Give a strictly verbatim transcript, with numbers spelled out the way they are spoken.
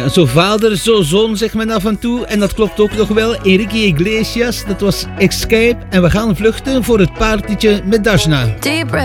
Ja, zo vader, zo zoon, zegt men af en toe. En dat klopt ook nog wel. Enrique Iglesias, dat was Escape. En we gaan vluchten voor het partytje met Dashna. Deep breath.